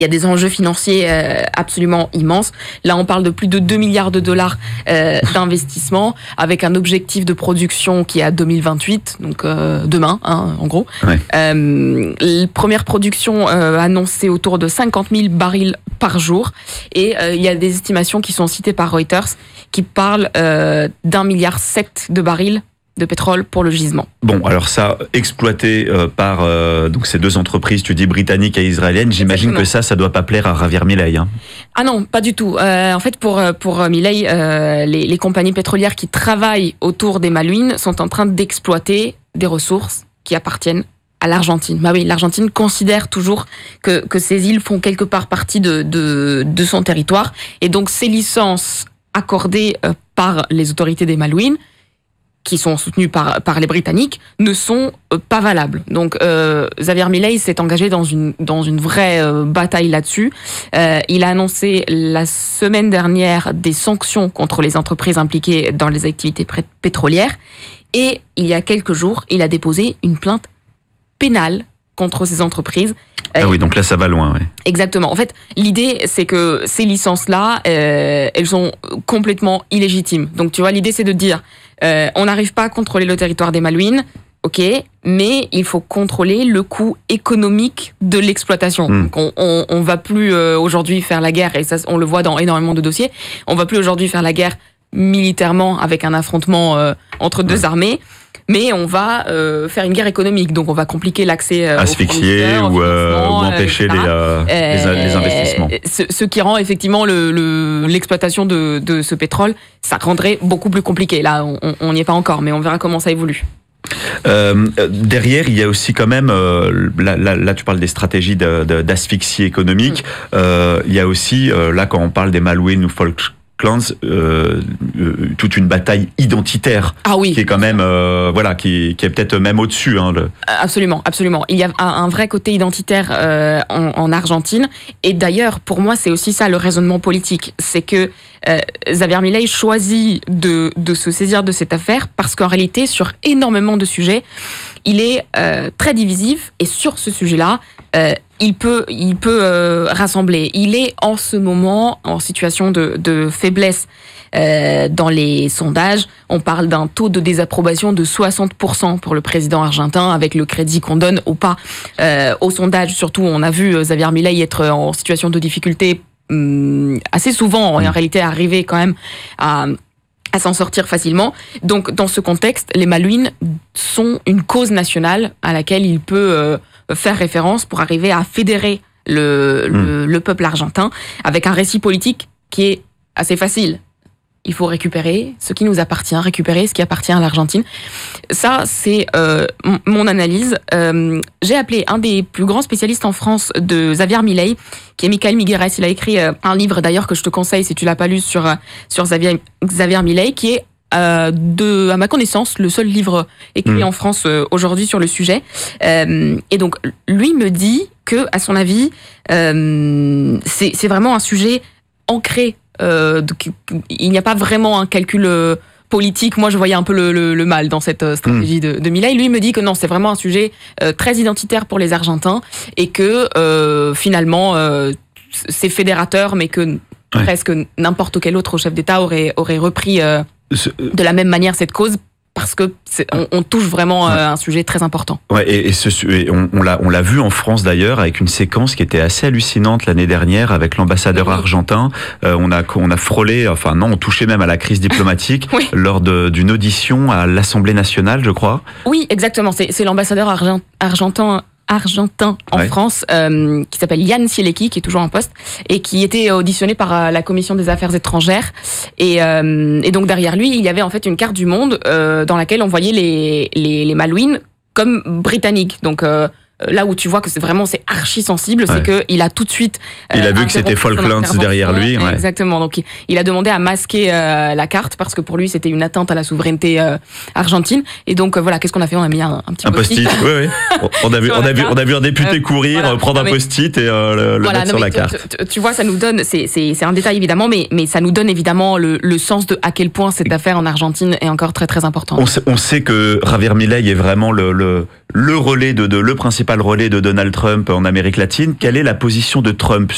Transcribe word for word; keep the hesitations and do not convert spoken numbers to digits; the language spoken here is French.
Il y a des enjeux financiers euh, absolument immenses. Là, on parle de plus de deux milliards de dollars euh, d'investissement, avec un objectif de production qui est à deux mille vingt-huit, donc euh, demain, hein, en gros. Ouais. Euh, la première production euh, annoncée autour de cinquante mille barils par jour. Et euh, il y a des estimations qui sont citées par Reuters qui parlent euh, d'un milliard sept de barils de pétrole pour le gisement. Bon, alors ça, exploité euh, par euh, donc ces deux entreprises, tu dis britanniques et israéliennes, j'imagine Exactement. que ça, ça doit pas plaire à Javier Milei. Hein. Ah non, pas du tout. Euh, en fait, pour pour Milei, euh, les, les compagnies pétrolières qui travaillent autour des Malouines sont en train d'exploiter des ressources qui appartiennent à l'Argentine. Bah oui, l'Argentine considère toujours que que ces îles font quelque part partie de de, de son territoire, et donc ces licences accordées euh, par les autorités des Malouines, qui sont soutenus par par les Britanniques, ne sont euh, pas valables. Donc euh, Javier Milei s'est engagé dans une dans une vraie euh, bataille là-dessus. Euh, il a annoncé la semaine dernière des sanctions contre les entreprises impliquées dans les activités pré- pétrolières, et il y a quelques jours, il a déposé une plainte pénale contre ces entreprises. Ah oui, donc là, ça va loin. Ouais. Exactement. En fait, l'idée, c'est que ces licences-là, euh, elles sont complètement illégitimes. Donc, tu vois, l'idée, c'est de dire, euh, on n'arrive pas à contrôler le territoire des Malouines, ok, mais il faut contrôler le coût économique de l'exploitation. Mmh. Donc, on, on, on va plus euh, aujourd'hui faire la guerre, et ça, on le voit dans énormément de dossiers, on va plus aujourd'hui faire la guerre militairement avec un affrontement euh, entre deux mmh. armées, mais on va euh, faire une guerre économique, donc on va compliquer l'accès euh, asphyxier aux ou, euh, ou empêcher euh, les, euh, euh, les, les investissements. Ce, ce qui rend effectivement le, le, l'exploitation de, de ce pétrole, ça rendrait beaucoup plus compliqué. Là, on n'y est pas encore, mais on verra comment ça évolue. Euh, derrière, il y a aussi quand même, euh, là, là, là tu parles des stratégies de, de, d'asphyxie économique, mmh. euh, il y a aussi, euh, là quand on parle des Malouines ou Falklands, Euh, euh, toute une bataille identitaire ah oui, qui est quand même euh, voilà qui, qui est peut-être même au-dessus hein, le... absolument absolument il y a un, un vrai côté identitaire euh, en, en Argentine, et d'ailleurs pour moi c'est aussi ça le raisonnement politique, c'est que euh, Javier Milei choisit de, de se saisir de cette affaire parce qu'en réalité sur énormément de sujets il est euh, très divisif, et sur ce sujet-là euh, il peut, il peut euh, rassembler. Il est en ce moment en situation de, de faiblesse euh, dans les sondages. On parle d'un taux de désapprobation de soixante pour cent pour le président argentin, avec le crédit qu'on donne ou pas euh, au sondage. Surtout, on a vu Javier Milei être en situation de difficulté hum, assez souvent, et en réalité arriver quand même à... à s'en sortir facilement. Donc, dans ce contexte, les Malouines sont une cause nationale à laquelle il peut euh, faire référence pour arriver à fédérer le, mmh. le, le peuple argentin, avec un récit politique qui est assez facile. Il faut récupérer ce qui nous appartient, récupérer ce qui appartient à l'Argentine. Ça, c'est euh, m- mon analyse. Euh, j'ai appelé un des plus grands spécialistes en France de Javier Milei, qui est Michael Migueres. Il a écrit euh, un livre, d'ailleurs, que je te conseille si tu l'as pas lu, sur, sur Javier, Javier Milei, qui est, euh, de, à ma connaissance, le seul livre écrit mmh. en France euh, aujourd'hui sur le sujet. Euh, et donc, lui me dit que, à son avis, euh, c'est, c'est vraiment un sujet ancré. Euh, donc, il n'y a pas vraiment un calcul euh, politique. Moi, je voyais un peu le, le, le mal dans cette euh, stratégie mmh. de, de Milei. Lui me dit que non, c'est vraiment un sujet euh, très identitaire pour les Argentins, et que euh, finalement, euh, c'est fédérateur, mais que ouais. presque n'importe quel autre chef d'État aurait, aurait repris euh, Ce... de la même manière cette cause, parce que c'est, on, on touche vraiment euh, un sujet très important. Ouais, et, et, ce, et on, on, l'a, on l'a vu en France d'ailleurs, avec une séquence qui était assez hallucinante l'année dernière avec l'ambassadeur oui. argentin. Euh, on a on a frôlé, enfin non, on touchait même à la crise diplomatique oui. lors de, d'une audition à l'Assemblée nationale, je crois. Oui, exactement. C'est, c'est l'ambassadeur argent, argentin. argentin en ouais. France, euh, qui s'appelle Yann Sielecki, qui est toujours en poste, et qui était auditionné par euh, la Commission des Affaires étrangères. Et, euh, et donc derrière lui, il y avait en fait une carte du monde euh, dans laquelle on voyait les, les, les Malouines comme britanniques. Donc euh, là où tu vois que c'est vraiment c'est archi sensible, ouais. c'est que il a tout de suite euh, il a vu que c'était Falklands derrière lui, ouais. exactement. Donc il, il a demandé à masquer euh, la carte, parce que pour lui c'était une atteinte à la souveraineté euh, argentine. Et donc euh, voilà, qu'est-ce qu'on a fait? On a mis un, un petit un post-it. post-it. Oui, oui. On a vu, on a vu, on a vu un député euh, courir, voilà. prendre un mais, post-it et euh, le, le voilà, mettre non, sur la tu, carte. Tu, tu vois, ça nous donne, c'est, c'est, c'est un détail évidemment, mais, mais ça nous donne évidemment le, le sens de à quel point cette affaire en Argentine est encore très très importante. On sait, on sait que Javier Milei est vraiment le, le, le relais de, de, le principal relais de Donald Trump en Amérique latine. Quelle est la position de Trump